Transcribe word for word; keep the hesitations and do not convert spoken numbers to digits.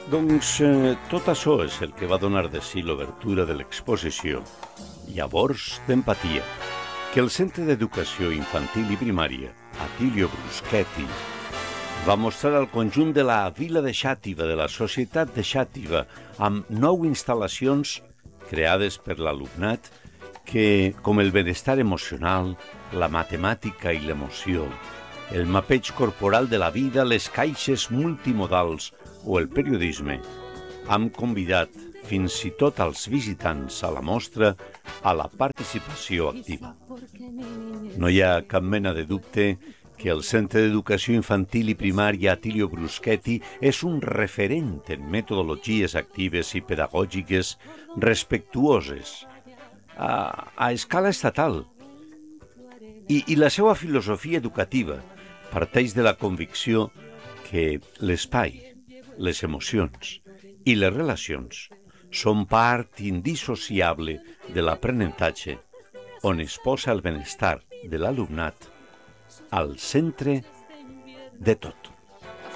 Doncs eh, tot això és el que va donar de si l'obertura de l'exposició Llavors d'empatia, que el Centre d'Educació Infantil i Primària, Attilio Bruschetti, va mostrar al conjunt de la vila de Xàtiva, de la societat de Xàtiva, amb nou instal·lacions creades per l'alumnat que, com el benestar emocional, la matemàtica i l'emoció, el mapeig corporal de la vida, les caixes multimodals o el periodisme, han convidat fins i tot als visitants a la mostra a la participació activa. No hi ha cap mena de dubte que el Centre d'Educació Infantil i Primària Attilio Bruschetti és un referent en metodologies actives i pedagògiques respectuoses a, a escala estatal. I, I la seva filosofia educativa parteix de la convicció que l'espai, les emocions i les relacions són part indissociable de l'aprenentatge, on es posa el benestar de l'alumnat al centre de tot.